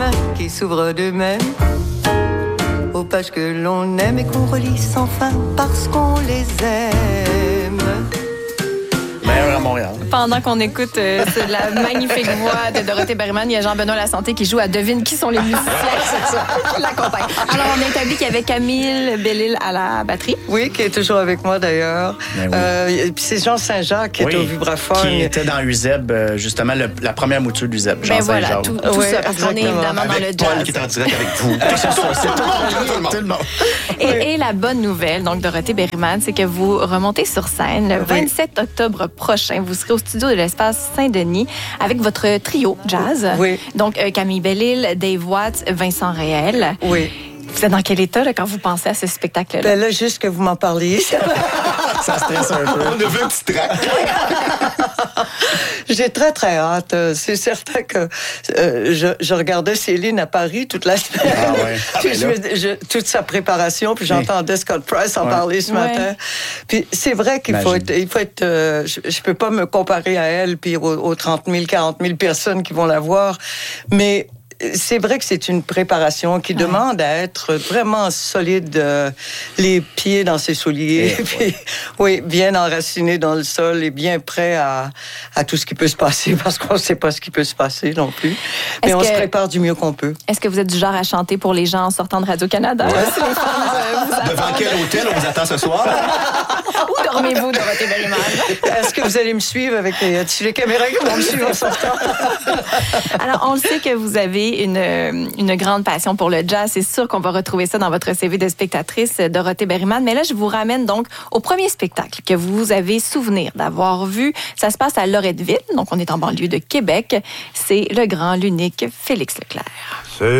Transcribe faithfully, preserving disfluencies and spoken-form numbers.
qui s'ouvrent d'eux-mêmes aux pages que l'on aime et qu'on relit sans fin parce qu'on les aime. Meilleur à Montréal. Pendant qu'on écoute euh, la magnifique voix de Dorothée Berryman, il y a Jean-Benoît Lasanté qui joue à Devine qui sont les musiciens qui l'accompagnent. Alors, on a établi qu'il y avait Camille Bellil à la batterie. Oui, qui est toujours avec moi d'ailleurs. Ben oui. euh, puis c'est Jean Saint-Jacques qui Oui, est au vibraphone. Qui était dans U Z E B, euh, justement, le, la première mouture d'U Z E B, Jean Ben voilà, Saint-Jacques. tout, tout Oui, ça, parce qu'on est exactement. évidemment dans le Avec Paul jazz. qui est en direct avec vous. C'est ça, c'est tout le monde. Tout le monde. Et, et la bonne nouvelle, donc Dorothée Berryman, c'est que vous remontez sur scène le vingt-sept octobre prochain. Vous serez au studio de l'Espace Saint-Denis avec votre trio jazz. Oui. Donc euh, Camille Bellil, Dave Watts, Vincent Réel. Oui. Vous êtes dans quel état là, quand vous pensez à ce spectacle-là? Ben là, juste que vous m'en parliez. Ça stresse un peu. On a vu un petit trac. J'ai très, très hâte. C'est certain que euh, je, je regardais Céline à Paris toute la semaine. Ah ouais. Ah Puis ben je là. me- je- toute sa préparation, puis j'entendais Scott Price en Ouais. parler ce Ouais. matin. Puis c'est vrai qu'il faut Imagine. être... Il faut être euh, je, je peux pas me comparer à elle puis aux, aux trente mille, quarante mille personnes qui vont la voir, mais... C'est vrai que c'est une préparation qui demande à être vraiment solide, euh, les pieds dans ses souliers, Et, puis, oui, bien enraciné dans le sol et bien prêt à, à tout ce qui peut se passer, parce qu'on ne sait pas ce qui peut se passer non plus. Mais Est-ce on que- se prépare du mieux qu'on peut. Est-ce que vous êtes du genre à chanter pour les gens en sortant de Radio-Canada? Si les fans, euh, vous Devant attendent. quel hôtel on vous attend ce soir? Où dormez-vous, Dorothée Berryman? Est-ce que vous allez me suivre avec les, as-tu les caméras qui vont me suivre en sortant? Alors, on le sait que vous avez une, une grande passion pour le jazz. C'est sûr qu'on va retrouver ça dans votre C V de spectatrice, Dorothée Berryman. Mais là, je vous ramène donc au premier spectacle que vous avez souvenir d'avoir vu. Ça se passe à Loretteville, donc on est en banlieue de Québec. C'est le grand, l'unique Félix Leclerc. C'est